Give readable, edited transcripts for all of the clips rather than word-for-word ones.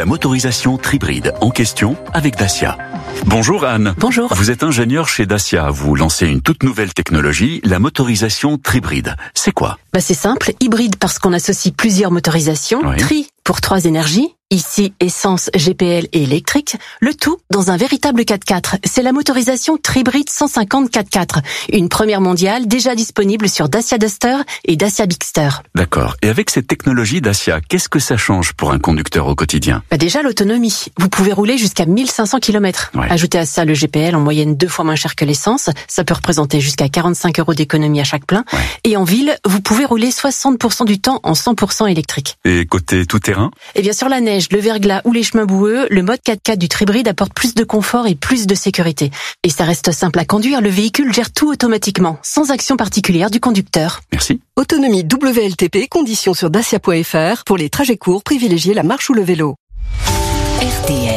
la motorisation Tribride en question avec Dacia. Bonjour Anne. Bonjour. Vous êtes ingénieur chez Dacia. Vous lancez une toute nouvelle technologie, la motorisation Tribride. C'est quoi ? C'est simple, hybride parce qu'on associe plusieurs motorisations, Oui. Tri pour 3 énergies, ici essence, GPL et électrique, le tout dans un véritable 4x4. C'est la motorisation Tribride 150 4x4, une première mondiale déjà disponible sur Dacia Duster et Dacia Bigster. D'accord. Et avec cette technologie Dacia, qu'est-ce que ça change pour un conducteur au quotidien ? Déjà l'autonomie, vous pouvez rouler jusqu'à 1500 km. Ouais. Ajoutez à ça le GPL en moyenne 2 fois moins cher que l'essence, ça peut représenter jusqu'à 45 € d'économie à chaque plein. Ouais. Et en ville, vous pouvez rouler 60% du temps en 100% électrique. Et côté tout-terrain ? Et bien sur la neige, le verglas ou les chemins boueux, le mode 4x4 du Tribride apporte plus de confort et plus de sécurité. Et ça reste simple à conduire, le véhicule gère tout automatiquement, sans action particulière du conducteur. Merci. Autonomie WLTP, conditions sur dacia.fr. Pour les trajets courts, privilégiez la marche ou le vélo. RTL.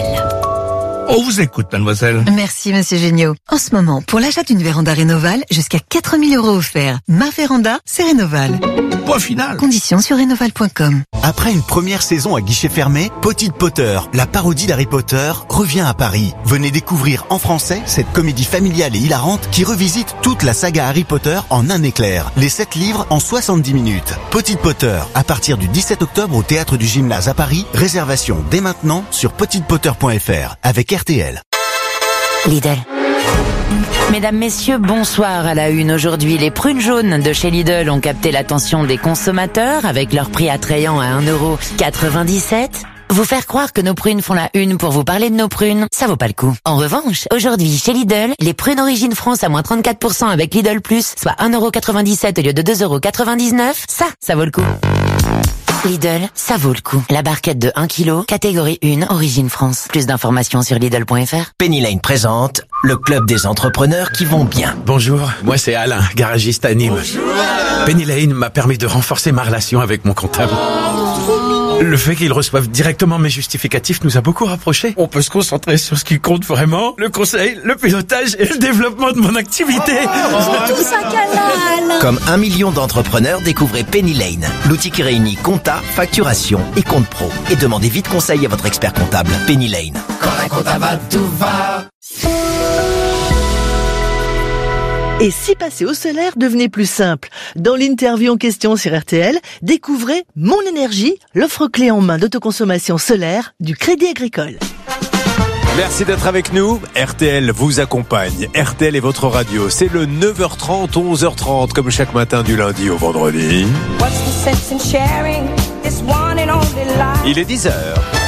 On vous écoute, mademoiselle. Merci, monsieur Géniaud. En ce moment, pour l'achat d'une véranda Rénoval, jusqu'à 4 000 € offerts. Ma véranda, c'est Rénoval. Point final. Conditions sur rénoval.com. Après une première saison à guichet fermé, Potite Potter, la parodie d'Harry Potter, revient à Paris. Venez découvrir en français cette comédie familiale et hilarante qui revisite toute la saga Harry Potter en un éclair. Les 7 livres en 70 minutes. Potite Potter, à partir du 17 octobre au Théâtre du Gymnase à Paris. Réservation dès maintenant sur potitepotter.fr avec RTL. Lidl. Mesdames, messieurs, bonsoir à la une. Aujourd'hui, les prunes jaunes de chez Lidl ont capté l'attention des consommateurs avec leur prix attrayant à 1,97 €. Vous faire croire que nos prunes font la une pour vous parler de nos prunes, ça vaut pas le coup. En revanche, aujourd'hui, chez Lidl, les prunes Origine France à moins 34% avec Lidl Plus, soit 1,97 € au lieu de 2,99 €, ça vaut le coup. Lidl, ça vaut le coup. La barquette de 1 kg, catégorie 1, Origine France. Plus d'informations sur Lidl.fr. Penny Lane présente le club des entrepreneurs qui vont bien. Bonjour, moi c'est Alain, garagiste à Nîmes. Penny Lane m'a permis de renforcer ma relation avec mon comptable. Le fait qu'ils reçoivent directement mes justificatifs nous a beaucoup rapprochés. On peut se concentrer sur ce qui compte vraiment, le conseil, le pilotage et le développement de mon activité. Tout ça canal. Comme 1 million d'entrepreneurs, découvrez Penny Lane, l'outil qui réunit compta, facturation et compte pro. Et demandez vite conseil à votre expert comptable. Penny Lane. Quand un comptable va, tout va. Et si passer au solaire devenait plus simple? Dans l'interview en question sur RTL, découvrez Mon Énergie, l'offre clé en main d'autoconsommation solaire du Crédit Agricole. Merci d'être avec nous. RTL vous accompagne. RTL est votre radio. C'est le 9h30, 11h30, comme chaque matin du lundi au vendredi. Il est 10h.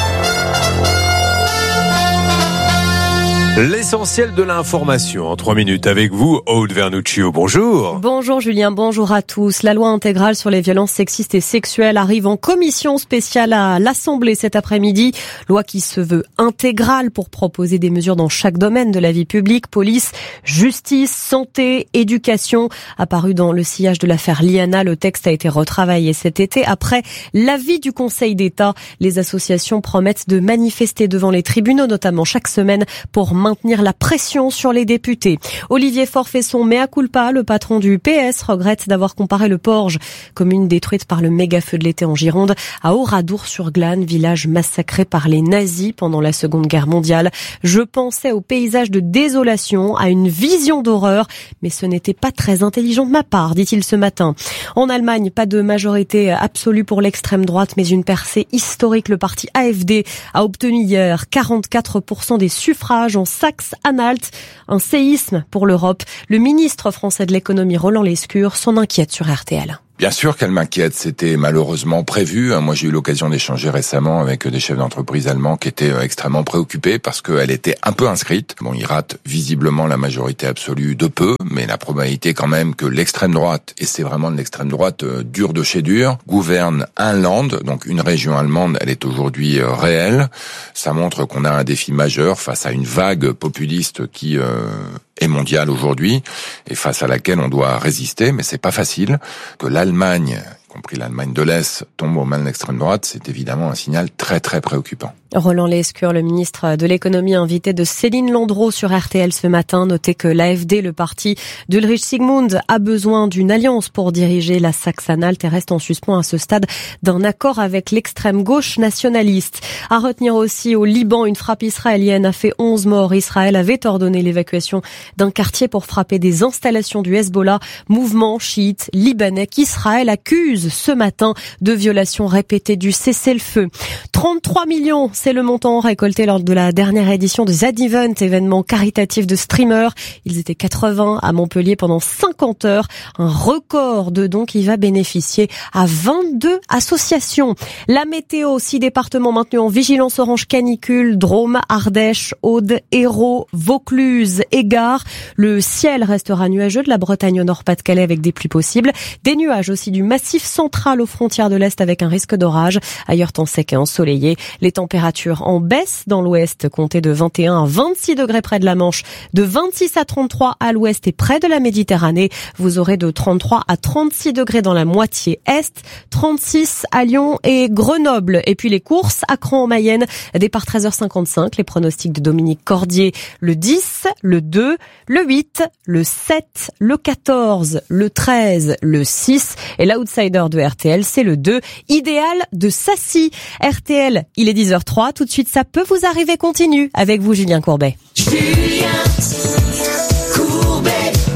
L'essentiel de l'information en 3 minutes avec vous, Aude Vernuccio. Bonjour. Bonjour Julien, bonjour à tous. La loi intégrale sur les violences sexistes et sexuelles arrive en commission spéciale à l'Assemblée cet après-midi. Loi qui se veut intégrale pour proposer des mesures dans chaque domaine de la vie publique, police, justice, santé, éducation. Apparu dans le sillage de l'affaire Liana, le texte a été retravaillé cet été. Après l'avis du Conseil d'État, les associations promettent de manifester devant les tribunaux, notamment chaque semaine, pour maintenir la pression sur les députés. Olivier Faure fait son mea culpa. Le patron du PS regrette d'avoir comparé le Porge, commune détruite par le méga-feu de l'été en Gironde, à Oradour-sur-Glane, village massacré par les nazis pendant la Seconde Guerre mondiale. Je pensais au paysage de désolation, à une vision d'horreur, mais ce n'était pas très intelligent de ma part, dit-il ce matin. En Allemagne, pas de majorité absolue pour l'extrême droite, mais une percée historique. Le parti AfD a obtenu hier 44% des suffrages en Saxe-Anhalt, un séisme pour l'Europe. Le ministre français de l'économie, Roland Lescure, s'en inquiète sur RTL. Bien sûr qu'elle m'inquiète, c'était malheureusement prévu. Moi, j'ai eu l'occasion d'échanger récemment avec des chefs d'entreprise allemands qui étaient extrêmement préoccupés parce qu'elle était un peu inscrite. Bon, ils ratent visiblement la majorité absolue de peu, mais la probabilité quand même que l'extrême droite, et c'est vraiment de l'extrême droite dure de chez dur, gouverne un land, donc une région allemande, elle est aujourd'hui réelle. Ça montre qu'on a un défi majeur face à une vague populiste qui est mondiale aujourd'hui et face à laquelle on doit résister, mais c'est pas facile. Que l'Allemagne, y compris l'Allemagne de l'Est, tombe aux mains de l'extrême droite, c'est évidemment un signal très très préoccupant. Roland Lescure, le ministre de l'économie, invité de Céline Landreau sur RTL ce matin. Notez que l'AfD, le parti d'Ulrich Sigmund, a besoin d'une alliance pour diriger la Saxe-Anhalt et reste en suspens à ce stade d'un accord avec l'extrême gauche nationaliste. À retenir aussi au Liban, une frappe israélienne a fait 11 morts. Israël avait ordonné l'évacuation d'un quartier pour frapper des installations du Hezbollah, mouvement chiite libanais qu'Israël accuse ce matin de violations répétées du cessez-le-feu. 33 millions, c'est le montant récolté lors de la dernière édition de Z Event, événement caritatif de streamers. Ils étaient 80 à Montpellier pendant 50 heures. Un record de dons qui va bénéficier à 22 associations. La météo, 6 départements maintenus en vigilance orange canicule, Drôme, Ardèche, Aude, Hérault, Vaucluse et Gard. Le ciel restera nuageux de la Bretagne au Nord-Pas-de-Calais avec des pluies possibles. Des nuages aussi du massif central aux frontières de l'Est avec un risque d'orage. Ailleurs, temps sec et ensoleillé. Les températures en baisse dans l'ouest, comptez de 21 à 26 degrés près de la Manche, de 26 à 33 à l'ouest et près de la Méditerranée. Vous aurez de 33 à 36 degrés dans la moitié est, 36 à Lyon et Grenoble. Et puis les courses à Cran en Mayenne, départ 13h55, les pronostics de Dominique Cordier, le 10, le 2, le 8, le 7, le 14, le 13, le 6 et l'outsider de RTL, c'est le 2, idéal de Sassy. RTL, il est 10h03. Tout de suite, ça peut vous arriver, continue avec vous, Julien Courbet. Julien Courbet,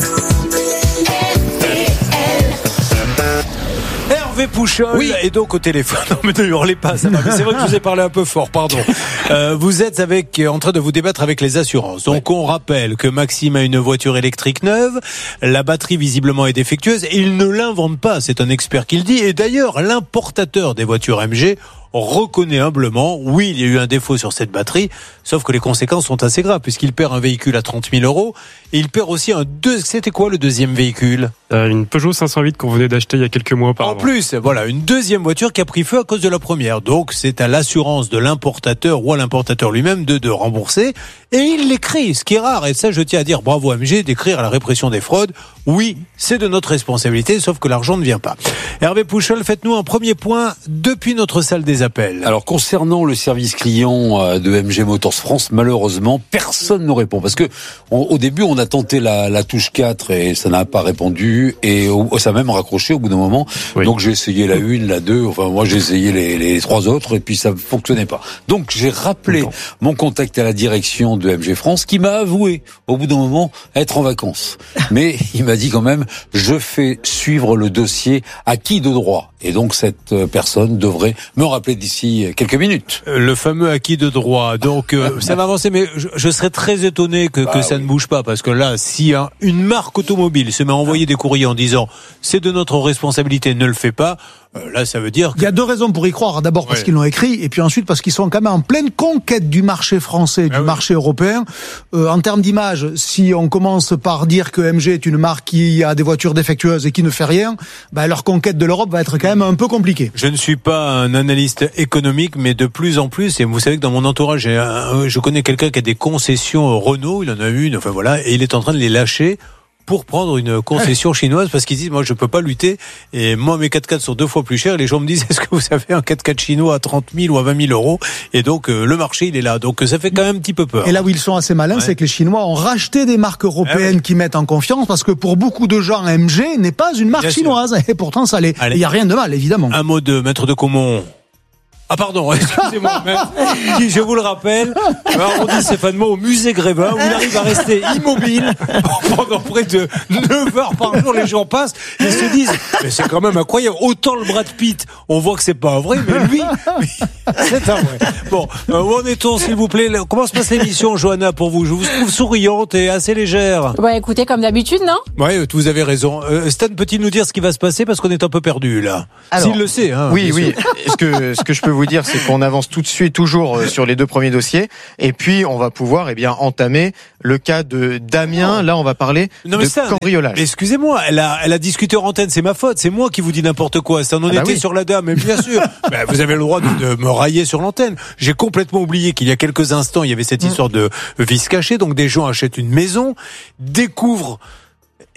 Hervé Pouchol est donc au téléphone. Non mais ne hurlez pas, ça va. Mais c'est vrai que je vous ai parlé un peu fort, pardon. Vous êtes en train de vous débattre avec les assurances. Donc on rappelle que Maxime a une voiture électrique neuve, la batterie visiblement est défectueuse et il ne l'invente pas, c'est un expert qui le dit. Et d'ailleurs, l'importateur des voitures MG reconnaît humblement, oui, il y a eu un défaut sur cette batterie, sauf que les conséquences sont assez graves, puisqu'il perd un véhicule à 30 000 €, et il perd aussi c'était quoi le deuxième véhicule? Une Peugeot 508 qu'on venait d'acheter il y a quelques mois auparavant. En plus, voilà, une deuxième voiture qui a pris feu à cause de la première. Donc, c'est à l'assurance de l'importateur ou à l'importateur lui-même de rembourser. Et il l'écrit, ce qui est rare. Et ça, je tiens à dire bravo à MG d'écrire à la répression des fraudes. Oui, c'est de notre responsabilité, sauf que l'argent ne vient pas. Hervé Pouchol, faites-nous un premier point depuis notre salle des appels. Alors, concernant le service client de MG Motors France, malheureusement, personne ne répond. Parce que, au début, on a tenté la touche 4 et ça n'a pas répondu. Et ça a même raccroché au bout d'un moment. Oui. Donc, j'ai essayé la 1, la 2. Enfin, moi, j'ai essayé les 3 autres et puis ça ne fonctionnait pas. Donc, j'ai rappelé mon contact à la direction de MG France qui m'a avoué, au bout d'un moment, être en vacances. Mais il m'a dit quand même, je fais suivre le dossier à qui de droit. Et donc, cette personne devrait me rappeler d'ici quelques minutes. Le fameux acquis de droit. Donc, ça va avancer, mais je serais très étonné que ça ne bouge pas, parce que là, si une marque automobile se met à envoyer des courriers en disant c'est de notre responsabilité, ne le fait pas, là, ça veut dire il y a 2 raisons pour y croire. D'abord parce qu'ils l'ont écrit, et puis ensuite parce qu'ils sont quand même en pleine conquête du marché français, du marché européen. En termes d'image, si on commence par dire que MG est une marque qui a des voitures défectueuses et qui ne fait rien, leur conquête de l'Europe va être quand même un peu compliquée. Je ne suis pas un analyste économique, mais de plus en plus, et vous savez que dans mon entourage, je connais quelqu'un qui a des concessions Renault, il en a une, enfin voilà, et il est en train de les lâcher pour prendre une concession chinoise, parce qu'ils disent moi je peux pas lutter, et moi mes 4x4 sont 2 fois plus chers, et les gens me disent est-ce que vous avez un 4x4 chinois à 30 000 ou à 20 000 €, et donc le marché il est là, donc ça fait quand même un petit peu peur. Et là où ils sont assez malins, c'est que les Chinois ont racheté des marques européennes qui mettent en confiance, parce que pour beaucoup de gens MG n'est pas une marque chinoise, et pourtant ça l'est. Il y a rien de mal évidemment. Un mot de Maître de Caumont. Ah pardon, excusez-moi, qui, je vous le rappelle, arrondissement Stéphane-Mo au musée Grévin, où il arrive à rester immobile pendant près de 9 heures par jour. Les gens passent et se disent, mais c'est quand même incroyable. Autant le Brad Pitt, on voit que c'est pas un vrai, mais lui, c'est un vrai. Bon, où en est-on, s'il vous plaît? Comment se passe l'émission, Johanna, pour vous? Je vous trouve souriante et assez légère. Ouais, écoutez, comme d'habitude, non? Ouais, vous avez raison. Stan, peut-il nous dire ce qui va se passer, parce qu'on est un peu perdu là? S'il le sait, hein. Oui. Ce que je peux vous dire, c'est qu'on avance tout de suite toujours sur les 2 premiers dossiers, et puis on va pouvoir entamer le cas de Damien. Là, on va parler de cambriolage. Excusez-moi, elle a discuté en antenne, c'est ma faute, c'est moi qui vous dis n'importe quoi. C'est un honnêteté sur la dame, mais bien sûr. Vous avez le droit de me railler sur l'antenne. J'ai complètement oublié qu'il y a quelques instants, il y avait cette histoire de vice caché. Donc des gens achètent une maison, découvrent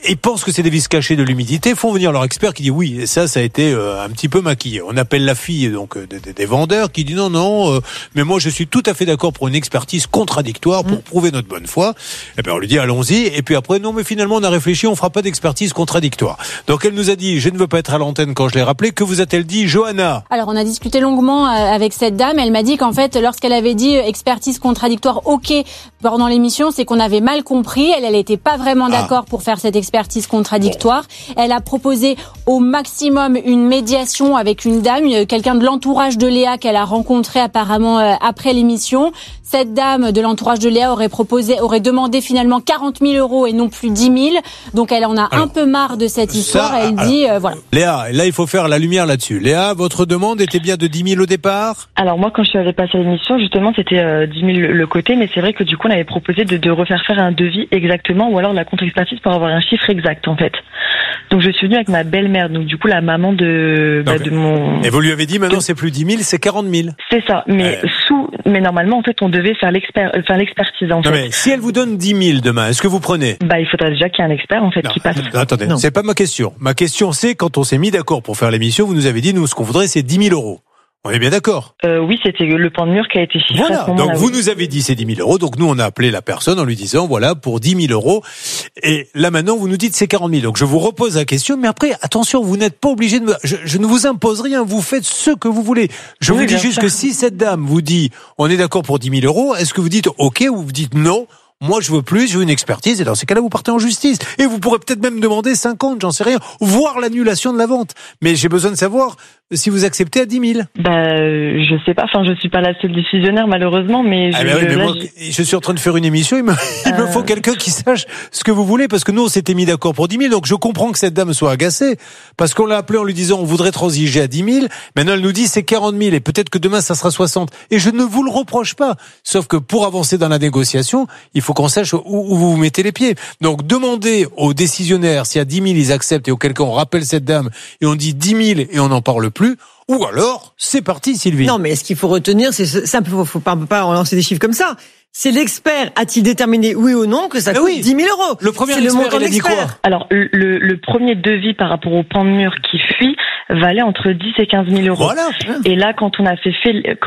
ils pensent que c'est des vis cachés de l'humidité, font venir leur expert qui dit oui, et ça a été un petit peu maquillé. On appelle la fille donc des vendeurs qui dit non, mais moi je suis tout à fait d'accord pour une expertise contradictoire pour prouver notre bonne foi. Et bien on lui dit allons-y, et puis après non mais finalement on a réfléchi, on fera pas d'expertise contradictoire. Donc elle nous a dit je ne veux pas être à l'antenne quand je l'ai rappelé. Que vous a-t-elle dit, Johanna? Alors on a discuté longuement avec cette dame, elle m'a dit qu'en fait lorsqu'elle avait dit expertise contradictoire ok pendant l'émission, c'est qu'on avait mal compris, elle était pas vraiment d'accord pour faire cette expertise contradictoire. Elle a proposé au maximum une médiation avec une dame, quelqu'un de l'entourage de Léa qu'elle a rencontré apparemment après l'émission. Cette dame de l'entourage de Léa aurait demandé finalement 40 000 euros et non plus 10 000. Donc elle en a un peu marre de cette histoire. Elle dit voilà. Léa, là il faut faire la lumière là-dessus. Léa, votre demande était bien de 10 000 au départ? Alors moi quand je suis allée passer à l'émission, justement c'était 10 000 le côté, mais c'est vrai que du coup on avait proposé de refaire faire un devis exactement, ou alors la contre-expertise pour avoir un chiffre exact en fait. Donc je suis venue avec ma belle-mère, donc du coup la maman de mon... Et vous lui avez dit maintenant c'est plus 10 000, c'est 40 000. C'est ça, mais mais normalement en fait on devait faire l'expertise en fait. Mais si elle vous donne 10 000 demain, est-ce que vous prenez? Il faudra déjà qu'il y ait un expert en fait qui passe. Attendez, c'est pas ma question. Ma question c'est quand on s'est mis d'accord pour faire l'émission, vous nous avez dit nous ce qu'on voudrait c'est 10 000 euros. On est bien d'accord? Oui, c'était le pan de mur qui a été chiffré. Voilà, donc vous nous avez dit c'est 10 000 euros, donc nous on a appelé la personne en lui disant voilà pour 10 000 euros, et là maintenant vous nous dites c'est 40 000, donc je vous repose la question, mais après attention, vous n'êtes pas obligé de je ne vous impose rien, vous faites ce que vous voulez. Je vous dis juste que si cette dame vous dit on est d'accord pour 10 000 euros, est-ce que vous dites ok ou vous dites non? Moi, je veux plus, je veux une expertise, et dans ces cas-là, vous partez en justice. Et vous pourrez peut-être même demander 50, j'en sais rien, voire l'annulation de la vente. Mais j'ai besoin de savoir si vous acceptez à 10 000. Je sais pas, je suis pas la seule décisionnaire, malheureusement, mais je suis en train de faire une émission, il me faut quelqu'un qui sache ce que vous voulez, parce que nous, on s'était mis d'accord pour 10 000, donc je comprends que cette dame soit agacée, parce qu'on l'a appelée en lui disant, on voudrait transiger à 10 000, maintenant elle nous dit c'est 40 000, et peut-être que demain, ça sera 60. Et je ne vous le reproche pas. Sauf que pour avancer dans la négociation, il faut qu'on sache où vous mettez les pieds. Donc, demandez aux décisionnaires si à 10 000 ils acceptent et auquel cas on rappelle cette dame et on dit 10 000 et on n'en parle plus. Ou alors, c'est parti, Sylvie. Non, mais ce qu'il faut retenir, c'est simple. On peut pas lancer des chiffres comme ça. C'est l'expert, a-t-il déterminé oui ou non que ça coûte 10 000 euros? Le premier expert, il a dit quoi? Alors, le premier devis par rapport au pan de mur qui fuit valait entre 10 et 15 000 euros. Voilà. Et là, quand on a fait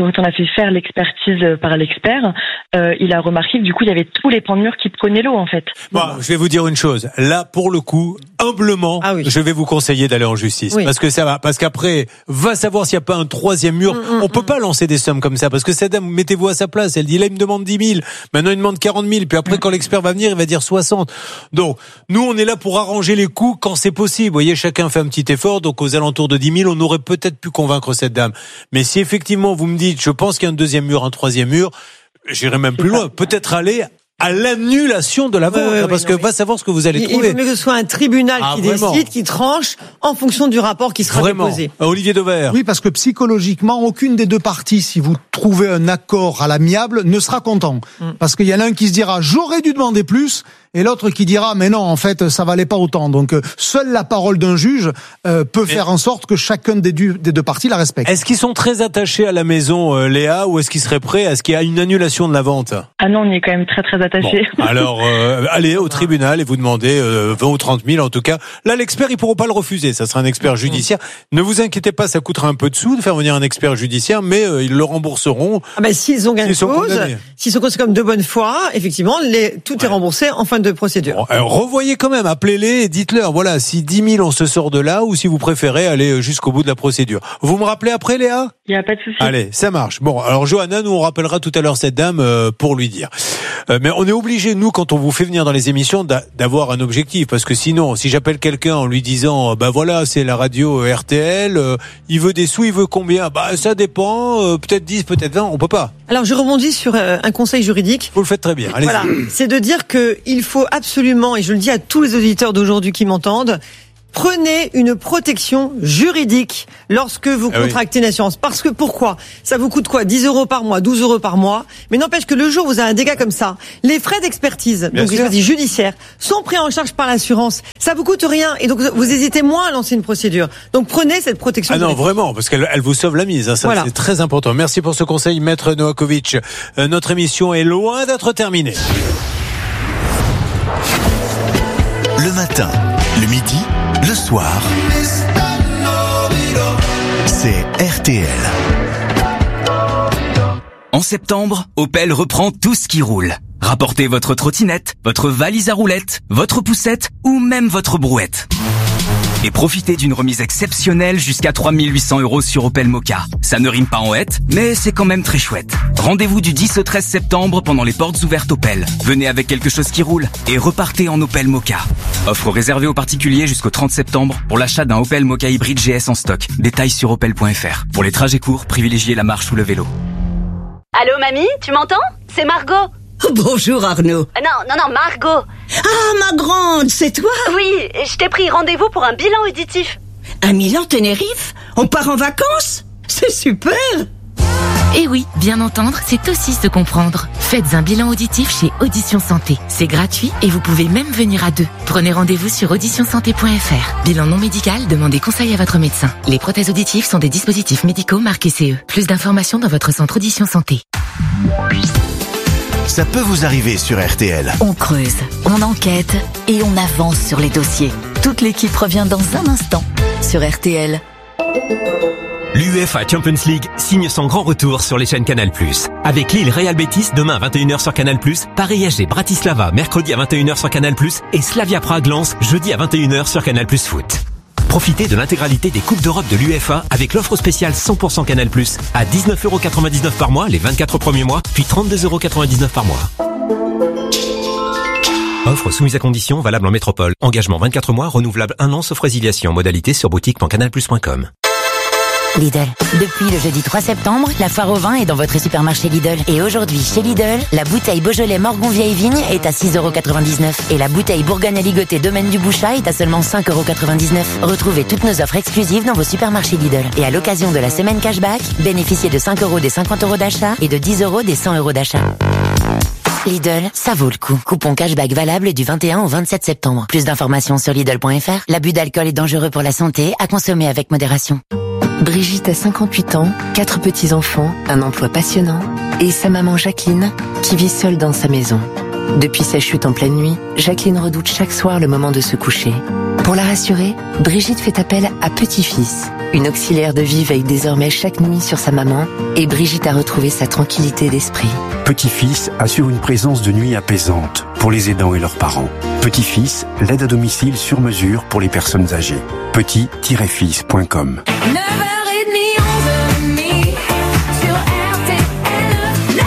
faire l'expertise par l'expert, il a remarqué que du coup, il y avait tous les pans de mur qui prenaient l'eau, en fait. Bon, je vais vous dire une chose. Là, pour le coup, humblement, je vais vous conseiller d'aller en justice. Oui. Parce qu'après, va savoir s'il n'y a pas un troisième mur. On peut pas lancer des sommes comme ça, parce que cette dame, mettez-vous à sa place. Elle dit, là, il me demande 10 000. Maintenant, il demande 40 000. Puis après, quand l'expert va venir, il va dire 60. Donc, nous, on est là pour arranger les coûts quand c'est possible. Vous voyez, chacun fait un petit effort. Donc, aux alentours de 10 000, on aurait peut-être pu convaincre cette dame. Mais si effectivement, vous me dites, je pense qu'il y a un deuxième mur, un troisième mur, j'irai même plus loin. Peut-être aller à l'annulation de la vente, va savoir ce que vous allez trouver. Il vaut mieux que ce soit un tribunal qui décide, qui tranche en fonction du rapport qui sera déposé. Olivier Dauvert. Oui, parce que psychologiquement, aucune des deux parties, si vous trouvez un accord à l'amiable, ne sera content. Parce qu'il y en a un qui se dira, j'aurais dû demander plus, et l'autre qui dira, mais non, en fait, ça valait pas autant. Donc, seule la parole d'un juge peut faire en sorte que chacun des deux parties la respecte. Est-ce qu'ils sont très attachés à la maison, Léa, ou est-ce qu'ils seraient prêts à ce qu'il y ait une annulation de la vente? Ah non, on est quand même très très attachés. Bon, alors, allez au tribunal et vous demandez 20 ou 30 000 en tout cas. Là, l'expert, ils pourront pas le refuser. Ça sera un expert judiciaire. Ne vous inquiétez pas, ça coûtera un peu de sous de faire venir un expert judiciaire, mais ils le rembourseront. S'ils ont gain de cause, s'ils sont comme de bonne foi, effectivement, tout est remboursé en fin de procédure. Bon, revoyez quand même, appelez-les et dites-leur, voilà, si 10 000 on se sort de là ou si vous préférez aller jusqu'au bout de la procédure. Vous me rappelez après, Léa? Il n'y a pas de souci. Allez, ça marche. Bon, alors Johanna, nous on rappellera tout à l'heure cette dame pour lui dire. Mais on est obligé, nous, quand on vous fait venir dans les émissions, d'avoir un objectif, parce que sinon, si j'appelle quelqu'un en lui disant, voilà, c'est la radio RTL, il veut des sous, il veut combien? Ça dépend, peut-être 10, peut-être 20, on peut pas. Alors je rebondis sur un conseil juridique. Vous le faites très bien. Allez-y. Voilà, c'est de dire que il faut absolument, et je le dis à tous les auditeurs d'aujourd'hui qui m'entendent, prenez une protection juridique lorsque vous contractez une assurance. Parce que pourquoi? Ça vous coûte quoi? 10 euros par mois, 12 euros par mois. Mais n'empêche que le jour où vous avez un dégât comme ça, les frais d'expertise, donc l'expertise judiciaire, sont pris en charge par l'assurance. Ça vous coûte rien. Et donc vous hésitez moins à lancer une procédure. Donc prenez cette protection juridique. Non, vraiment, parce qu'elle vous sauve la mise. Ça, c'est très important. Merci pour ce conseil, Maître Novakovic. Notre émission est loin d'être terminée. Le matin, Le midi, le soir, c'est RTL. En septembre, Opel reprend tout ce qui roule. Rapportez votre trottinette, votre valise à roulettes, votre poussette ou même votre brouette. Et profitez d'une remise exceptionnelle jusqu'à 3 800 € sur Opel Mokka. Ça ne rime pas en hête, mais c'est quand même très chouette. Rendez-vous du 10 au 13 septembre pendant les portes ouvertes Opel. Venez avec quelque chose qui roule et repartez en Opel Mokka. Offre réservée aux particuliers jusqu'au 30 septembre pour l'achat d'un Opel Mokka hybride GS en stock. Détails sur opel.fr. Pour les trajets courts, privilégiez la marche ou le vélo. Allô mamie, tu m'entends? C'est Margot. Bonjour Arnaud. Non, Margot. Ah, ma grande, c'est toi? Oui, je t'ai pris rendez-vous pour un bilan auditif. Un Milan Tenerife? On part en vacances? C'est super! Eh oui, bien entendre, c'est aussi se comprendre. Faites un bilan auditif chez Audition Santé. C'est gratuit et vous pouvez même venir à deux. Prenez rendez-vous sur auditionsanté.fr. Bilan non médical, demandez conseil à votre médecin. Les prothèses auditives sont des dispositifs médicaux marqués CE. Plus d'informations dans votre centre Audition Santé. Ça peut vous arriver sur RTL. On creuse, on enquête et on avance sur les dossiers. Toute l'équipe revient dans un instant sur RTL. L'UEFA Champions League signe son grand retour sur les chaînes Canal+. Avec Lille Real Betis demain à 21h sur Canal+, Paris SG Bratislava mercredi à 21h sur Canal+, et Slavia Prague Lens jeudi à 21h sur Canal+ Foot. Profitez de l'intégralité des Coupes d'Europe de l'UEFA avec l'offre spéciale 100% Canal+, à 19,99€ par mois les 24 premiers mois, puis 32,99€ par mois. Offre soumise à conditions, valable en métropole. Engagement 24 mois, renouvelable 1 an sauf résiliation. Modalité sur boutique.canalplus.com. Lidl. Depuis le jeudi 3 septembre, la foire au vin est dans votre supermarché Lidl. Et aujourd'hui, chez Lidl, la bouteille Beaujolais Morgon Vieille Vigne est à 6,99€ et la bouteille Bourgogne Ligotée Domaine du Bouchat est à seulement 5,99€. Retrouvez toutes nos offres exclusives dans vos supermarchés Lidl. Et à l'occasion de la semaine cashback, bénéficiez de 5€ des 50€ d'achat et de 10€ des 100€ d'achat. Lidl, ça vaut le coup. Coupon cashback valable du 21 au 27 septembre. Plus d'informations sur Lidl.fr. L'abus d'alcool est dangereux pour la santé, à consommer avec modération. Brigitte a 58 ans, 4 petits-enfants, un emploi passionnant et sa maman Jacqueline qui vit seule dans sa maison. Depuis sa chute en pleine nuit, Jacqueline redoute chaque soir le moment de se coucher. Pour la rassurer, Brigitte fait appel à Petit-Fils. Une auxiliaire de vie veille désormais chaque nuit sur sa maman et Brigitte a retrouvé sa tranquillité d'esprit. Petit-Fils assure une présence de nuit apaisante pour les aidants et leurs parents. Petit-Fils, l'aide à domicile sur mesure pour les personnes âgées. petit-fils.com. 9h30, 11h30 sur RTL,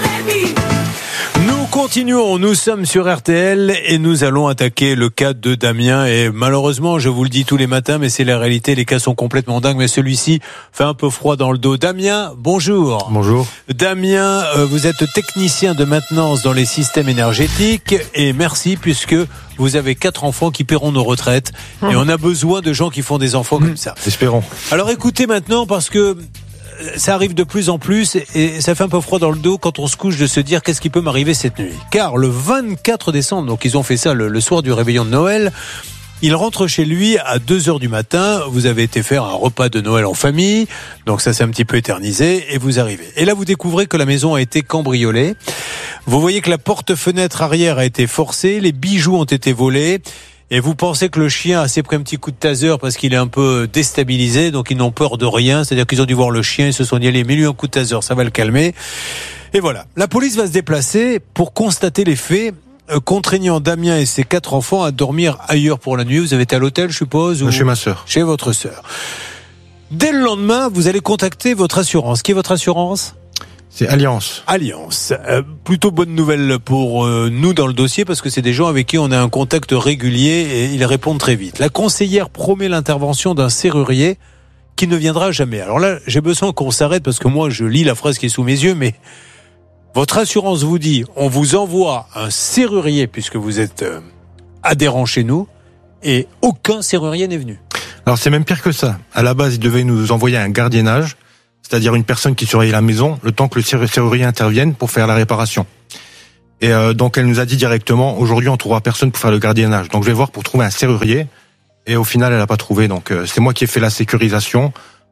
9h30. Nous continuons, nous sommes sur RTL et nous allons attaquer le cas de Damien. Et malheureusement, je vous le dis tous les matins, mais c'est la réalité, les cas sont complètement dingues, mais celui-ci fait un peu froid dans le dos. Damien, bonjour. Bonjour. Damien, vous êtes technicien de maintenance dans les systèmes énergétiques et merci puisque vous avez 4 enfants qui paieront nos retraites et on a besoin de gens qui font des enfants comme ça. Espérons. Alors écoutez maintenant parce que ça arrive de plus en plus et ça fait un peu froid dans le dos quand on se couche de se dire qu'est-ce qui peut m'arriver cette nuit. Car le 24 décembre, donc ils ont fait ça le soir du réveillon de Noël, il rentre chez lui à 2h du matin, vous avez été faire un repas de Noël en famille, donc ça s'est un petit peu éternisé et vous arrivez. Et là vous découvrez que la maison a été cambriolée. Vous voyez que la porte-fenêtre arrière a été forcée, les bijoux ont été volés. Et vous pensez que le chien a s'est pris un petit coup de taser parce qu'il est un peu déstabilisé, donc ils n'ont peur de rien. C'est-à-dire qu'ils ont dû voir le chien, ils se sont dit allez, mets-lui un coup de taser, ça va le calmer. Et voilà. La police va se déplacer pour constater les faits, contraignant Damien et ses 4 enfants à dormir ailleurs pour la nuit. Vous avez été à l'hôtel, je suppose, ou chez ma sœur. Chez votre sœur. Dès le lendemain, vous allez contacter votre assurance. Qui est votre assurance ? C'est Alliance. Alliance. Plutôt bonne nouvelle pour nous dans le dossier parce que c'est des gens avec qui on a un contact régulier et ils répondent très vite. La conseillère promet l'intervention d'un serrurier qui ne viendra jamais. Alors là, j'ai besoin qu'on s'arrête parce que moi, je lis la phrase qui est sous mes yeux, mais votre assurance vous dit, on vous envoie un serrurier puisque vous êtes adhérent chez nous et aucun serrurier n'est venu. Alors c'est même pire que ça. À la base, ils devaient nous envoyer un gardiennage, c'est-à-dire une personne qui surveille la maison, le temps que le serrurier intervienne pour faire la réparation. Et donc elle nous a dit directement, aujourd'hui on trouvera personne pour faire le gardiennage. Donc je vais voir pour trouver un serrurier. Et au final elle n'a pas trouvé. Donc c'est moi qui ai fait la sécurisation.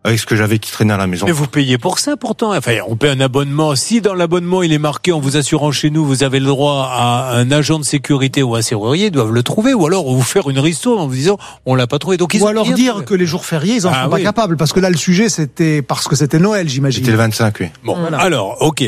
avec ce que j'avais qui traînait à la maison. Mais vous payez pour ça pourtant. Enfin, on paie un abonnement. Si dans l'abonnement il est marqué en vous assurant chez nous, vous avez le droit à un agent de sécurité ou un serrurier, ils doivent le trouver, ou alors vous faire une ristourne en vous disant on l'a pas trouvé. Donc ils ou alors dire que les jours fériés ils en sont pas capables, parce que là le sujet c'était parce que c'était Noël, j'imagine. C'était le 25, oui. Bon, voilà. Alors ok.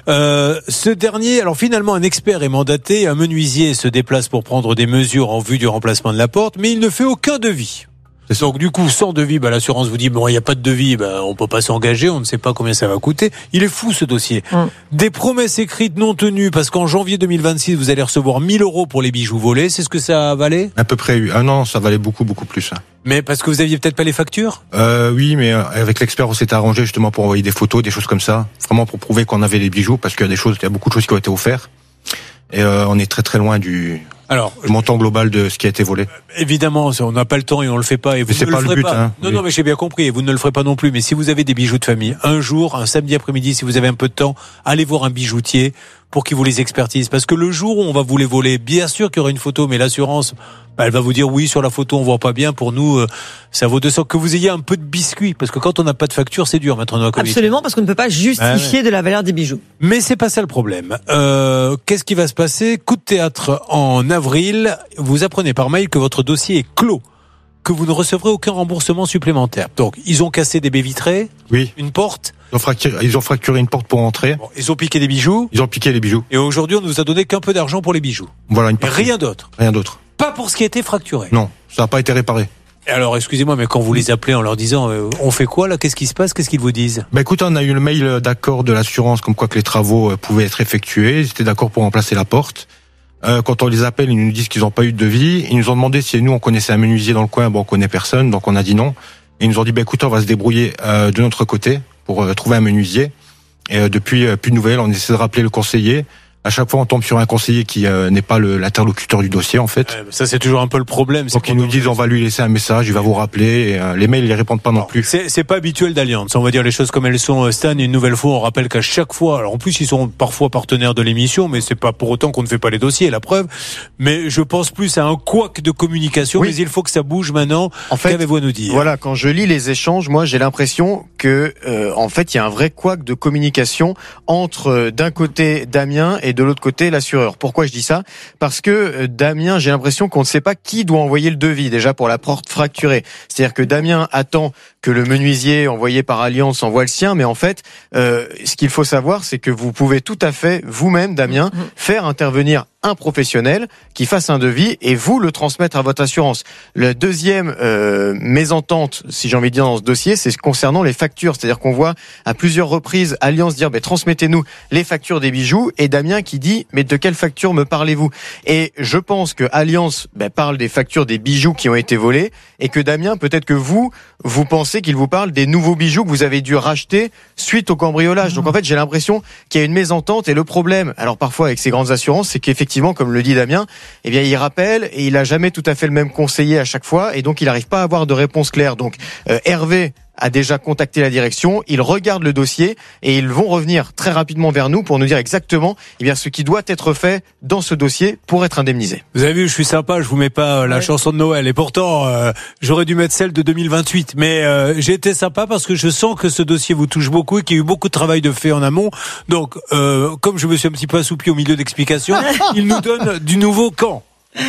Ce dernier, alors finalement un expert est mandaté, un menuisier se déplace pour prendre des mesures en vue du remplacement de la porte, mais il ne fait aucun devis. Donc du coup, sans devis, l'assurance vous dit bon, il n'y a pas de devis, on peut pas s'engager, on ne sait pas combien ça va coûter. Il est fou ce dossier. Des promesses écrites non tenues, parce qu'en janvier 2026, vous allez recevoir 1 000 € pour les bijoux volés. C'est ce que ça valait ? À peu près. Non, ça valait beaucoup plus. Mais parce que vous aviez peut-être pas les factures ? Oui, mais avec l'expert, on s'était arrangé justement pour envoyer des photos, des choses comme ça, vraiment pour prouver qu'on avait les bijoux, parce qu'il y a beaucoup de choses qui ont été offertes. Et on est très très loin du montant global de ce qui a été volé. Évidemment, on n'a pas le temps et on le fait pas. Et vous mais c'est ne pas le le ferez but. Pas. Non, mais j'ai bien compris. Et vous ne le ferez pas non plus. Mais si vous avez des bijoux de famille, un jour, un samedi après-midi, si vous avez un peu de temps, allez voir un bijoutier pour qu'il vous les expertise. Parce que le jour où on va vous les voler, bien sûr qu'il y aura une photo, mais l'assurance, elle va vous dire oui, sur la photo on voit pas bien. Pour nous, ça vaut 200. Que vous ayez un peu de biscuit, parce que quand on n'a pas de facture, c'est dur maintenant. Absolument, parce qu'on ne peut pas justifier de la valeur des bijoux. Mais c'est pas ça le problème. Qu'est-ce qui va se passer ? Coup de théâtre en avril. Vous apprenez par mail que votre dossier est clos, que vous ne recevrez aucun remboursement supplémentaire. Donc, ils ont cassé des baies vitrées, une porte. Ils ont fracturé une porte pour entrer. Bon, ils ont piqué des bijoux. Ils ont piqué les bijoux. Et aujourd'hui, on nous a donné qu'un peu d'argent pour les bijoux. Voilà, et rien d'autre. Rien d'autre. Pas pour ce qui a été fracturé. Non, ça n'a pas été réparé. Et alors, excusez-moi, mais quand vous les appelez en leur disant on fait quoi là ? Qu'est-ce qui se passe ? Qu'est-ce qu'ils vous disent ? Écoute, on a eu le mail d'accord de l'assurance comme quoi que les travaux pouvaient être effectués. Ils étaient d'accord pour remplacer la porte. Quand on les appelle, ils nous disent qu'ils n'ont pas eu de devis. Ils nous ont demandé si nous on connaissait un menuisier dans le coin. On connaît personne, donc on a dit non. Et ils nous ont dit écoute, on va se débrouiller de notre côté pour trouver un menuisier. Et depuis, plus de nouvelles. On essaie de rappeler le conseiller. À chaque fois, on tombe sur un conseiller qui n'est pas l'interlocuteur du dossier, en fait. Ça, c'est toujours un peu le problème. Donc, ils nous disent, on va lui laisser un message, il va vous rappeler. Et, les mails, ils les répondent pas non plus. C'est pas habituel d'Allianz. On va dire les choses comme elles sont. Stan, une nouvelle fois, on rappelle qu'à chaque fois, alors en plus, ils sont parfois partenaires de l'émission, mais c'est pas pour autant qu'on ne fait pas les dossiers, la preuve. Mais je pense plus à un couac de communication, mais il faut que ça bouge maintenant. En fait, qu'avez-vous à nous dire ? Voilà, quand je lis les échanges, moi, j'ai l'impression que, en fait, il y a un vrai couac de communication entre, d'un côté, Damien et de l'autre côté, l'assureur. Pourquoi je dis ça ? Parce que Damien, j'ai l'impression qu'on ne sait pas qui doit envoyer le devis déjà pour la porte fracturée. C'est-à-dire que Damien attend que le menuisier envoyé par Allianz envoie le sien, mais en fait, ce qu'il faut savoir, c'est que vous pouvez tout à fait, vous-même, Damien, faire intervenir un professionnel qui fasse un devis et vous le transmettre à votre assurance. La deuxième mésentente, si j'ai envie de dire dans ce dossier, c'est concernant les factures. C'est-à-dire qu'on voit à plusieurs reprises Allianz dire transmettez-nous les factures des bijoux, et Damien qui dit mais de quelle facture me parlez-vous ? Et je pense que Allianz parle des factures des bijoux qui ont été volés, et que Damien, peut-être que vous pensez qu'il vous parle des nouveaux bijoux que vous avez dû racheter suite au cambriolage. Donc en fait, j'ai l'impression qu'il y a une mésentente, et le problème, alors parfois avec ces grandes assurances, c'est qu'effectivement, comme le dit Damien, il rappelle et il a jamais tout à fait le même conseiller à chaque fois, et donc il n'arrive pas à avoir de réponse claire. Donc Hervé a déjà contacté la direction, ils regardent le dossier et ils vont revenir très rapidement vers nous pour nous dire exactement ce qui doit être fait dans ce dossier pour être indemnisé. Vous avez vu, je suis sympa, je vous mets pas la chanson de Noël, et pourtant j'aurais dû mettre celle de 2028, mais j'ai été sympa parce que je sens que ce dossier vous touche beaucoup et qu'il y a eu beaucoup de travail de fait en amont. Donc comme je me suis un petit peu assoupi au milieu d'explications, il nous donne du nouveau quand ?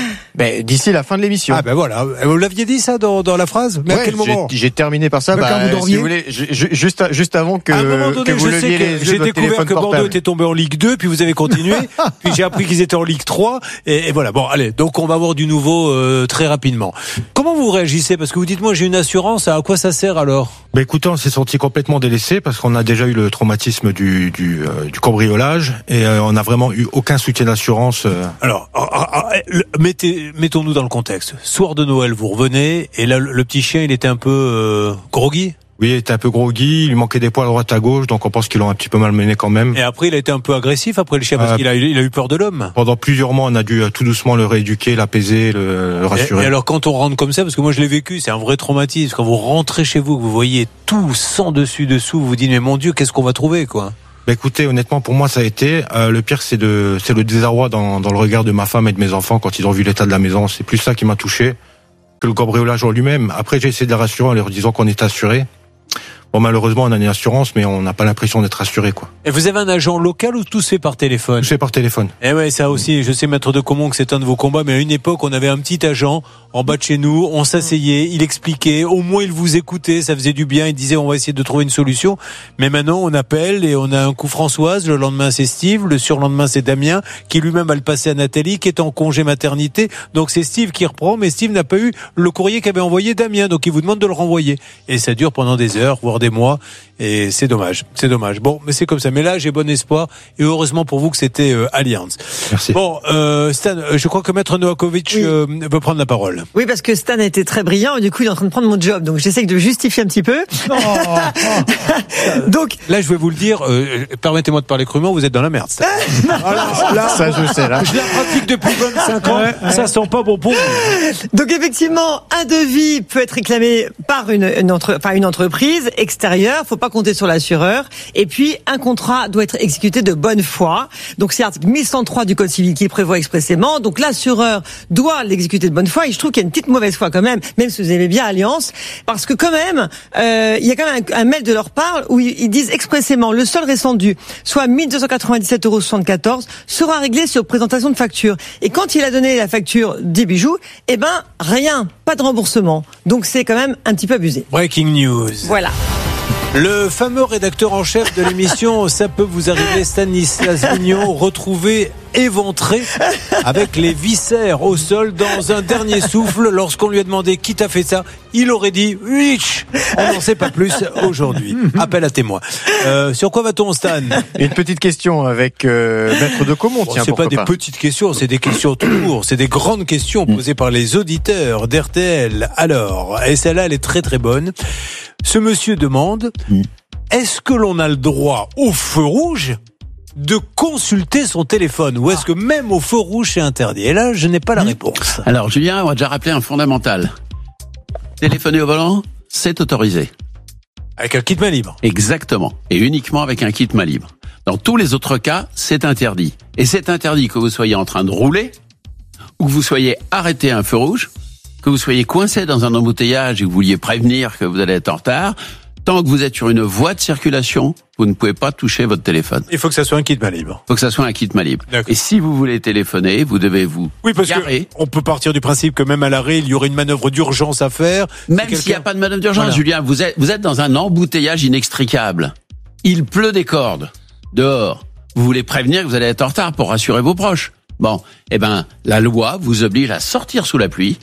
D'ici la fin de l'émission. Ah voilà, vous l'aviez dit ça dans la phrase, mais à quel moment ? J'ai terminé par ça. Si vous voulez, juste avant que, à un moment donné, que vous je sais que j'ai découvert que Bordeaux était tombé en Ligue 2, puis vous avez continué, puis j'ai appris qu'ils étaient en Ligue 3, et voilà. Bon, allez, donc on va avoir du nouveau très rapidement. Comment vous réagissez ? Parce que vous dites, moi j'ai une assurance, à quoi ça sert alors ? Écoutez, on s'est senti complètement délaissé parce qu'on a déjà eu le traumatisme du cambriolage, et on n'a vraiment eu aucun soutien d'assurance. Alors, mettons-nous dans le contexte. Soir de Noël, vous revenez, et là, le petit chien, il était un peu groggy ? Oui, il était un peu groggy, il lui manquait des poils à droite à gauche, donc on pense qu'ils l'ont un petit peu malmené quand même. Et après, il a été un peu agressif, après le chien, parce qu'il a eu peur de l'homme. Pendant plusieurs mois, on a dû tout doucement le rééduquer, l'apaiser, le rassurer. Et alors, quand on rentre comme ça, parce que moi je l'ai vécu, c'est un vrai traumatisme, quand vous rentrez chez vous, que vous voyez tout sans dessus-dessous, vous vous dites, mais mon Dieu, qu'est-ce qu'on va trouver, quoi ? Écoutez, honnêtement, pour moi, ça a été le pire, c'est le désarroi dans le regard de ma femme et de mes enfants quand ils ont vu l'état de la maison. C'est plus ça qui m'a touché que le cambriolage en lui-même. Après, j'ai essayé de les rassurer en leur disant qu'on est assuré. Bon, malheureusement, on a une assurance, mais on n'a pas l'impression d'être assuré, quoi. Et vous avez un agent local ou tout se fait par téléphone? Tout se fait par téléphone. Eh ouais, ça aussi, je sais, Maître de Comont, que c'est un de vos combats, mais à une époque, on avait un petit agent en bas de chez nous, on s'asseyait, il expliquait, au moins il vous écoutait, ça faisait du bien, il disait on va essayer de trouver une solution. Mais maintenant, on appelle et on a un coup Françoise, le lendemain c'est Steve, le surlendemain c'est Damien, qui lui-même va le passer à Nathalie, qui est en congé maternité. Donc c'est Steve qui reprend, mais Steve n'a pas eu le courrier qu'avait envoyé Damien, donc il vous demande de le renvoyer. Et ça dure pendant des heures, voire des mois, et c'est dommage. Bon, mais c'est comme ça. Mais là, j'ai bon espoir, et heureusement pour vous que c'était Allianz. Merci. Bon, Stan, je crois que Maître Novakovic veut prendre la parole. Oui, parce que Stan a été très brillant et du coup, il est en train de prendre mon job. Donc, j'essaie de justifier un petit peu. Donc, là, je vais vous le dire, permettez-moi de parler crûment, vous êtes dans la merde, Stan. Là, ça, je sais, là. Je la pratique depuis 25 ans, ça sent pas bon pour vous. Donc, effectivement, un devis peut être réclamé par une entreprise extérieure. Faut pas compter sur l'assureur. Et puis, un contrat doit être exécuté de bonne foi. Donc, c'est l'article 1103 du Code civil qui le prévoit expressément. Donc, l'assureur doit l'exécuter de bonne foi. Et je trouve qu'il y a une petite mauvaise foi quand même si vous aimez bien Allianz, parce que quand même, il y a quand même un mail de leur part où ils disent expressément le seul restant dû, soit 1297,74 €, sera réglé sur présentation de facture. Et quand il a donné la facture des bijoux, rien, pas de remboursement. Donc, c'est quand même un petit peu abusé. Breaking news. Voilà. Le fameux rédacteur en chef de l'émission Ça peut vous arriver, Stanislas Vignon, retrouvé éventré avec les viscères au sol dans un dernier souffle lorsqu'on lui a demandé qui t'a fait ça. Il aurait dit Witch. On n'en sait pas plus aujourd'hui. Appel à témoin. Sur quoi va-t-on, Stan? Une petite question avec Maître de Comont. Tiens, c'est pas des petites questions, c'est des questions tout court. C'est des grandes questions posées par les auditeurs d'RTL. Alors, et celle-là, elle est très très bonne. Ce monsieur demande, est-ce que l'on a le droit au feu rouge de consulter son téléphone, ou est-ce que même au feu rouge c'est interdit? Et là, je n'ai pas la réponse. Alors, Julien, on va déjà rappeler un fondamental. Téléphoner au volant, c'est autorisé. Avec un kit main libre. Exactement. Et uniquement avec un kit main libre. Dans tous les autres cas, c'est interdit. Et c'est interdit que vous soyez en train de rouler, ou que vous soyez arrêté à un feu rouge, que vous soyez coincé dans un embouteillage et que vous vouliez prévenir que vous allez être en retard. Tant que vous êtes sur une voie de circulation, vous ne pouvez pas toucher votre téléphone. Il faut que ça soit un kit main libre. Il faut que ça soit un kit main libre. Et si vous voulez téléphoner, vous devez vous garer. On peut partir du principe que même à l'arrêt, il y aurait une manœuvre d'urgence à faire. Même s'il n'y a pas de manœuvre d'urgence, Julien, vous êtes dans un embouteillage inextricable. Il pleut des cordes dehors. Vous voulez prévenir que vous allez être en retard pour rassurer vos proches. Bon, la loi vous oblige à sortir sous la pluie.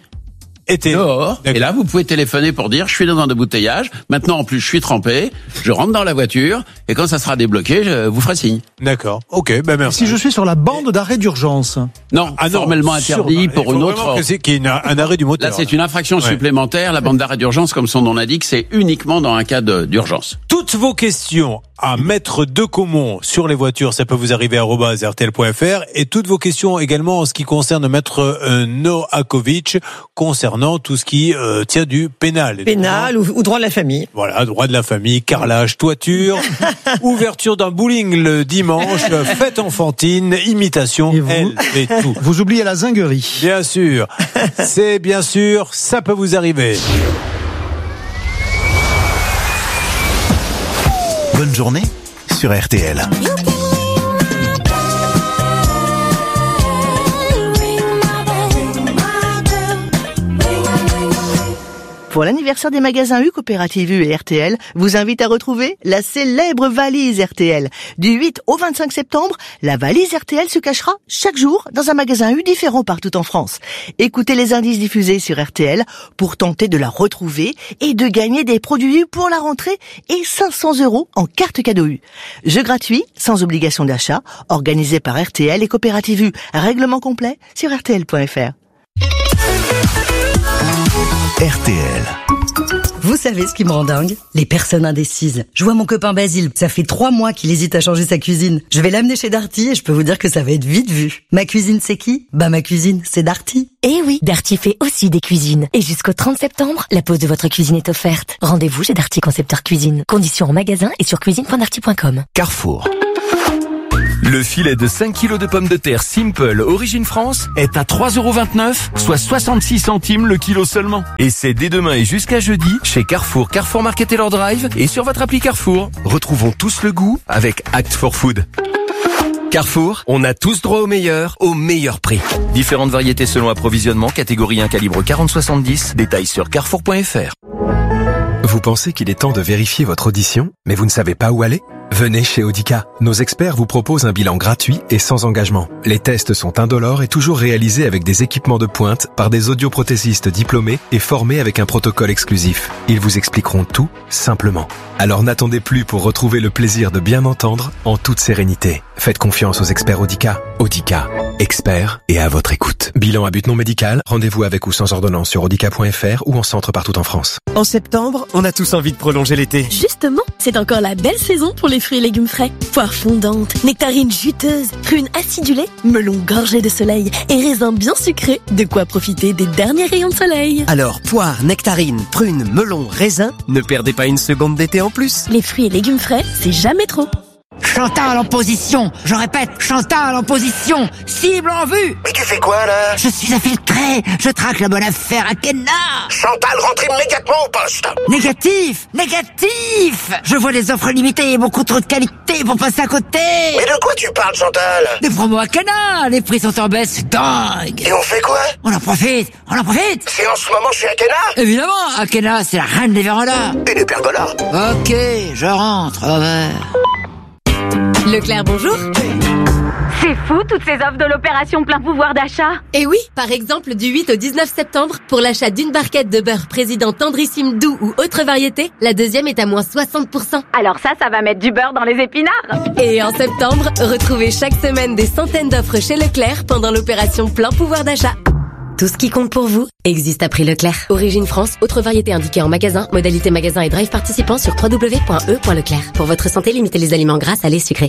Dehors, et là vous pouvez téléphoner pour dire je suis dans un embouteillage, maintenant en plus je suis trempé, je rentre dans la voiture et quand ça sera débloqué je vous ferai signe. D'accord, ok, merci. Si je suis sur la bande d'arrêt d'urgence. Non, formellement interdit pour une autre. Qu'il y ait un arrêt du moteur. Là c'est une infraction supplémentaire, la bande d'arrêt d'urgence comme son nom l'indique, c'est uniquement dans un cas d'urgence. Toutes vos questions à Maître de Comont sur les voitures, ça peut vous arriver @rtl.fr, et toutes vos questions également en ce qui concerne Maître Novakovic concernant tout ce qui tient du pénal. Pénal ou droit de la famille. Voilà, droit de la famille, carrelage, toiture, ouverture d'un bowling le dimanche, fête enfantine, imitation, et tout. Vous oubliez la zinguerie. Bien sûr, c'est bien sûr, ça peut vous arriver. Bonne journée sur RTL. Pour l'anniversaire des magasins U, Coopérative U et RTL, vous invite à retrouver la célèbre valise RTL. Du 8 au 25 septembre, la valise RTL se cachera chaque jour dans un magasin U différent partout en France. Écoutez les indices diffusés sur RTL pour tenter de la retrouver et de gagner des produits U pour la rentrée et 500 € en carte cadeau U. Jeu gratuit, sans obligation d'achat, organisé par RTL et Coopérative U. Règlement complet sur rtl.fr. RTL. Vous savez ce qui me rend dingue? Les personnes indécises. Je vois mon copain Basile, ça fait 3 mois qu'il hésite à changer sa cuisine. Je vais l'amener chez Darty et je peux vous dire que ça va être vite vu. Ma cuisine c'est qui? Ma cuisine c'est Darty. Eh oui, Darty fait aussi des cuisines. Et jusqu'au 30 septembre, la pose de votre cuisine est offerte. Rendez-vous chez Darty Concepteur Cuisine. Conditions en magasin et sur cuisine.darty.com. Carrefour. Le filet de 5 kg de pommes de terre Simple Origine France est à 3,29 €, soit 66 centimes le kilo seulement. Et c'est dès demain et jusqu'à jeudi chez Carrefour, Carrefour Market et leur drive et sur votre appli Carrefour. Retrouvons tous le goût avec Act for Food. Carrefour, on a tous droit au meilleur prix. Différentes variétés selon approvisionnement, catégorie 1 calibre 40-70, détails sur carrefour.fr. Vous pensez qu'il est temps de vérifier votre audition, mais vous ne savez pas où aller ? Venez chez Audica. Nos experts vous proposent un bilan gratuit et sans engagement. Les tests sont indolores et toujours réalisés avec des équipements de pointe par des audioprothésistes diplômés et formés avec un protocole exclusif. Ils vous expliqueront tout simplement. Alors n'attendez plus pour retrouver le plaisir de bien entendre en toute sérénité. Faites confiance aux experts Audica. Audica, experts et à votre écoute. Bilan à but non médical, rendez-vous avec ou sans ordonnance sur audica.fr ou en centre partout en France. En septembre, on a tous envie de prolonger l'été. Justement, c'est encore la belle saison pour les fruits et légumes frais. Poires fondantes, nectarines juteuses, prunes acidulées, melons gorgés de soleil et raisins bien sucrés. De quoi profiter des derniers rayons de soleil. Alors, poires, nectarines, prunes, melons, raisins, ne perdez pas une seconde d'été en plus. Les fruits et légumes frais, c'est jamais trop. Chantal en position. Je répète, Chantal en position. Cible en vue. Mais tu fais quoi là? Je suis infiltré. Je traque la bonne affaire à Kenna. Chantal, rentre immédiatement au poste. Négatif. Je vois des offres limitées et beaucoup trop de qualité pour passer à côté. Mais de quoi tu parles, Chantal? Des promos à Kenna. Les prix sont en baisse, c'est dingue. Et on fait quoi? On en profite. C'est en ce moment chez Akena? Évidemment, Akena, c'est la reine des vérandas. Et des pergolas. Ok, je rentre. Au revoir. Leclerc, bonjour. C'est fou, toutes ces offres de l'opération plein pouvoir d'achat. Et oui, par exemple, du 8 au 19 septembre, pour l'achat d'une barquette de beurre président tendrissime doux ou autre variété, la deuxième est à moins 60%. Alors ça va mettre du beurre dans les épinards. Et en septembre, retrouvez chaque semaine des centaines d'offres chez Leclerc pendant l'opération plein pouvoir d'achat. Tout ce qui compte pour vous existe à prix Leclerc. Origine France, autre variété indiquée en magasin, modalité magasin et drive participant sur www.e.leclerc. Pour votre santé, limitez les aliments gras, salés, sucrés.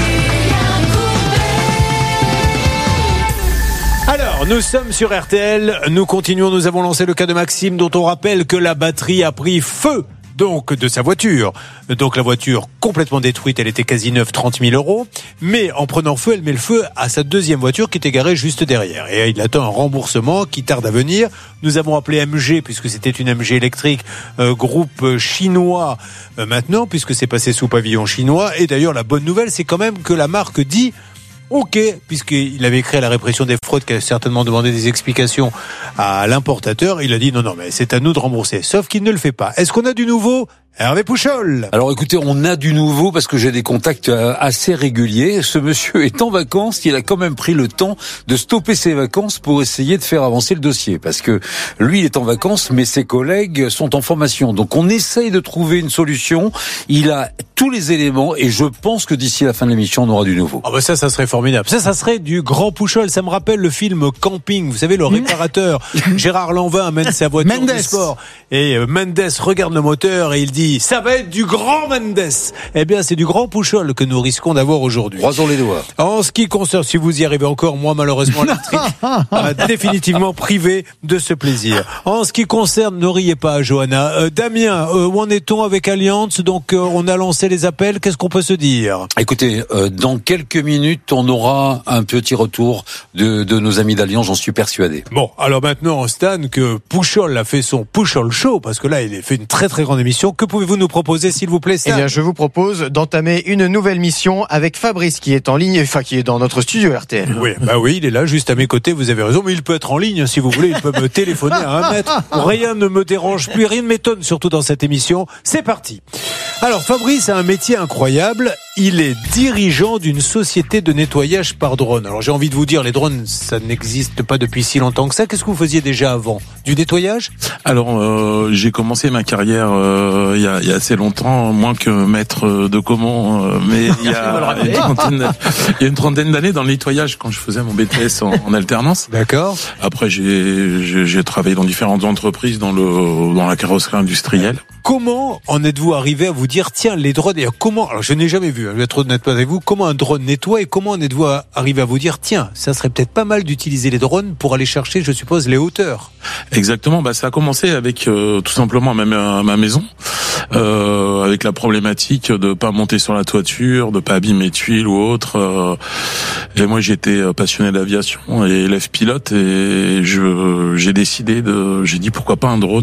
Alors, nous sommes sur RTL, nous continuons, nous avons lancé le cas de Maxime dont on rappelle que la batterie a pris feu. Donc de sa voiture. Donc la voiture complètement détruite, elle était quasi neuve, 30 000 €. Mais en prenant feu, elle met le feu à sa deuxième voiture qui était garée juste derrière. Et il attend un remboursement qui tarde à venir. Nous avons appelé MG, puisque c'était une MG électrique, groupe chinois maintenant, puisque c'est passé sous pavillon chinois. Et d'ailleurs, la bonne nouvelle, c'est quand même que la marque dit... Ok, puisqu'il avait écrit à la répression des fraudes qui a certainement demandé des explications à l'importateur, il a dit non, mais c'est à nous de rembourser. Sauf qu'il ne le fait pas. Est-ce qu'on a du nouveau ? Hervé Pouchol. Alors écoutez, on a du nouveau parce que j'ai des contacts assez réguliers. Ce monsieur est en vacances, il a quand même pris le temps de stopper ses vacances pour essayer de faire avancer le dossier. Parce que lui, il est en vacances, mais ses collègues sont en formation. Donc on essaye de trouver une solution. Il a tous les éléments et je pense que d'ici la fin de l'émission, on aura du nouveau. Ah bah ça serait formidable. Ça serait du grand Pouchol. Ça me rappelle le film Camping. Vous savez, le réparateur Gérard Lanvin amène sa voiture du sport. Et Mendes regarde le moteur et il dit ça va être du grand Mendes. Eh bien, c'est du grand Pouchol que nous risquons d'avoir aujourd'hui. Croisons les doigts. En ce qui concerne, si vous y arrivez encore, moi malheureusement l'électrique m'a définitivement privé de ce plaisir. En ce qui concerne, ne riez pas, Johanna. Damien, où en est-on avec Allianz ? Donc, on a lancé les appels. Qu'est-ce qu'on peut se dire ? Écoutez, dans quelques minutes, on aura un petit retour de nos amis d'Allianz, j'en suis persuadé. Bon, alors maintenant, Stan, que Pouchol a fait son Pouchol Show, parce que là, il a fait une très très grande émission. Que pouvez-vous nous proposer, s'il vous plaît, Stan ? Eh bien, je vous propose d'entamer une nouvelle mission avec Fabrice, qui est en ligne, enfin, qui est dans notre studio RTL. Oui, bah oui, il est là, juste à mes côtés, vous avez raison, mais il peut être en ligne, si vous voulez, il peut me téléphoner à 1 mètre. Rien ne me dérange plus, rien ne m'étonne, surtout dans cette émission. C'est parti. Alors, Fabrice a un métier incroyable. Il est dirigeant d'une société de nettoyage par drone. Alors, j'ai envie de vous dire, les drones, ça n'existe pas depuis si longtemps que ça. Qu'est-ce que vous faisiez déjà avant ? Du nettoyage ? Alors, j'ai commencé ma carrière il y a assez longtemps, moins que maître de comment, mais il y a une trentaine d'années dans le nettoyage quand je faisais mon BTS en alternance. D'accord. Après, j'ai travaillé dans différentes entreprises dans la carrosserie industrielle. Comment en êtes-vous arrivé à vous dire, tiens, les drones, et comment, alors je n'ai jamais vu, je vais être honnête avec vous, comment un drone nettoie et comment en êtes-vous arrivé à vous dire, tiens, ça serait peut-être pas mal d'utiliser les drones pour aller chercher, je suppose, les hauteurs. Exactement, ça a commencé avec tout simplement ma maison, avec avec la problématique de pas monter sur la toiture, de pas abîmer tuiles ou autre. Et moi, j'étais passionné d'aviation et élève pilote, et j'ai dit pourquoi pas un drone.